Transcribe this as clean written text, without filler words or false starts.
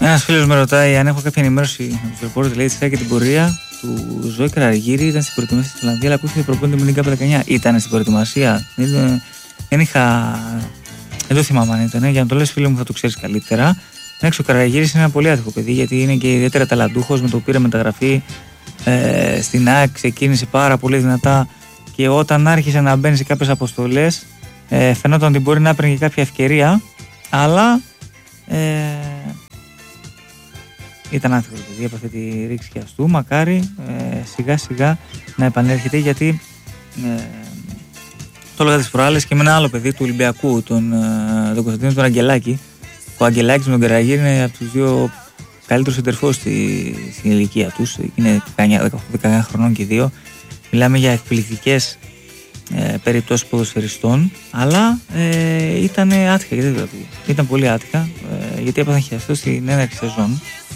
Ένας φίλος με ρωτάει αν έχω κάποια ενημέρωση από τους ρεπόρτερ, λέει, σχετικά και την πορεία του Ζωή Καραγύρη. Ήταν στην προετοιμασία στη Φιλανδία, αλλά ακούστηκε προπονείται με την ΚΑΠ19. Ήταν στην προετοιμασία. Δεν είχα. Δεν το θυμάμαι αν ήταν. Για να το λες, φίλε μου, θα το ξέρεις καλύτερα. Εντάξει, ο Καραγύρης είναι ένα πολύ άτυχο παιδί, γιατί είναι και ιδιαίτερα ταλαντούχος. Με το που πήρε μεταγραφή στην ΑΕΚ, ξεκίνησε πάρα πολύ δυνατά και όταν άρχισε να μπαίνει σε κάποιες αποστολές, φαινόταν ότι μπορεί να έπαιρνε κάποια ευκαιρία, αλλά ήταν άτυχο το παιδί από αυτή τη ρήξη και αστού. Μακάρι σιγά σιγά να επανέρχεται, γιατί το έλεγα τις προάλλες και με ένα άλλο παιδί του Ολυμπιακού, τον Κωνσταντίνο τον Αγγελάκη. Ο Αγγελάκης με τον Καραγύρη είναι από τους δύο καλύτερους σεντερφόρ στην ηλικία τους. Είναι 18-19 χρονών και δύο. Μιλάμε για εκπληκτικές περιπτώσεις ποδοσφαιριστών, αλλά ήταν άτυχα. Ήταν πολύ άτυχα, γιατί έπαθαν χιαστό στην έναρξη σεζόν.